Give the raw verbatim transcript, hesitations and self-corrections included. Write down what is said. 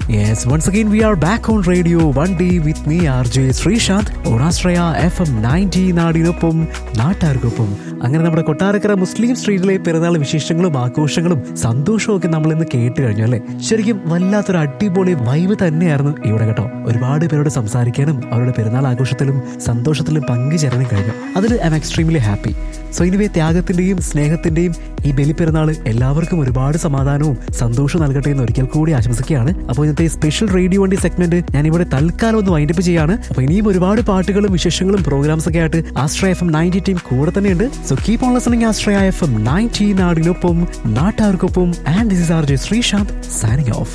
Yes, once again we are back on radio one day with me R J Srishant on Astraya F M ninety നാടിനൊപ്പം നാട്ടാർക്കൊപ്പം. അങ്ങനെ നമ്മുടെ കൊട്ടാരക്കര മുസ്ലിം സ്ട്രീറ്റിലെ പെരുന്നാൾ വിശേഷങ്ങളും ആഘോഷങ്ങളും സന്തോഷവും ഒക്കെ നമ്മൾ ഇന്ന് കേട്ട് കഴിഞ്ഞു അല്ലേ. ശരിക്കും വല്ലാത്തൊരു അടിപൊളി വൈബ് തന്നെയായിരുന്നു ഇവിടെ കേട്ടോ. ഒരുപാട് പേരോട് സംസാരിക്കാനും അവരുടെ പെരുന്നാൾ ആഘോഷത്തിലും സന്തോഷത്തിലും പങ്കുചേരാനും കഴിഞ്ഞു. അതിൽ I am extremely happy. So ഇനിവേ ത്യാഗത്തിന്റെയും സ്നേഹത്തിന്റെയും ഈ ബലിപ്പെരുന്നാൾ എല്ലാവർക്കും ഒരുപാട് സമാധാനവും സന്തോഷവും നൽകട്ടെ എന്ന് ഒരിക്കൽ കൂടി ആശംസിക്കുകയാണ്. അപ്പോൾ ഇന്നത്തെ സ്പെഷ്യൽ റേഡിയോ വണ്ടി സെഗ്മെന്റ് ഞാൻ ഇവിടെ തൽക്കാലം ഒന്ന് വൈൻഡപ്പ് ചെയ്യാണ്. അപ്പോൾ ഇനിയും ഒരുപാട് പാട്ടുകളും വിശേഷങ്ങളും പ്രോഗ്രാംസ് ഒക്കെ ആയിട്ട് ആസ്ട്രയ എഫ് എം നയൻറ്റി ടീം കൂടെ തന്നെയുണ്ട്. So keep on listening ആസ്ട്രയ F M ninety നാടിനൊപ്പം നാട്ടാർക്കൊപ്പം. And this is R J Sreesanth signing off.